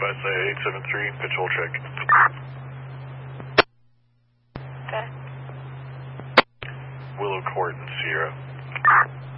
873, patrol check. Okay. Willow Court and Sierra.